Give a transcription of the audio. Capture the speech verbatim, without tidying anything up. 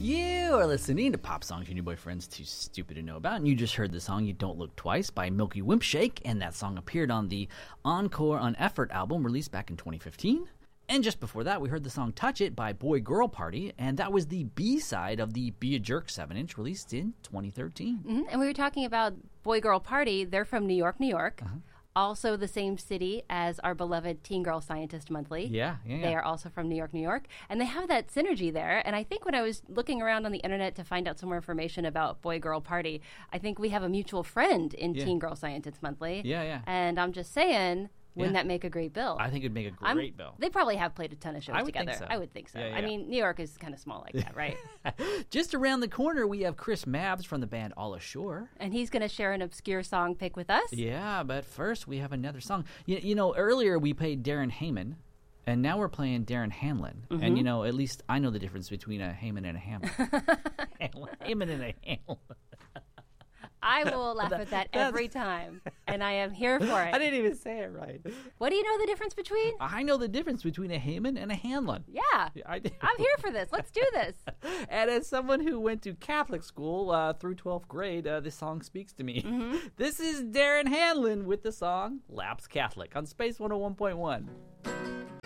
You are listening to Pop Songs You New Boyfriend's Too Stupid to Know About, and you just heard the song You Don't Look Twice by Milky Wimpshake, and that song appeared on the Encore on Effort album released back in twenty fifteen. And just before that, we heard the song Touch It by Boy Girl Party, and that was the B-side of the Be a Jerk seven inch released in twenty thirteen. Mm-hmm. And we were talking about Boy Girl Party. They're from New York, New York. Uh-huh. Also the same city as our beloved Teen Girl Scientist Monthly. Yeah, yeah, yeah. They are also from New York, New York. And they have that synergy there. And I think when I was looking around on the internet to find out some more information about Boy Girl Party, I think we have a mutual friend in Yeah. Teen Girl Scientist Monthly. Yeah, yeah. And I'm just saying, wouldn't Yeah. that make a great bill? I think it'd make a I'm- great bill. They probably have played a ton of shows I would think together. so. I would think so. Yeah, yeah. I mean, New York is kind of small like that, right? Just around the corner, we have Chris Mabs from the band All Ashore. And he's going to share an obscure song pick with us. Yeah, but first we have another song. You, you know, earlier we played Darren Hayman, and now we're playing Darren Hanlon. Mm-hmm. And, you know, at least I know the difference between a Hayman and a Hamlin. Hayman and a Hamlin. I will laugh at that every time, and I am here for I it. didn't even say it right. What do you know the difference between? I know the difference between a Hayman and a Hanlon. Yeah, I do. I'm here for this. Let's do this. And as someone who went to Catholic school uh, through twelfth grade, uh, this song speaks to me. Mm-hmm. This is Darren Hanlon with the song Laps Catholic on Space one oh one point one.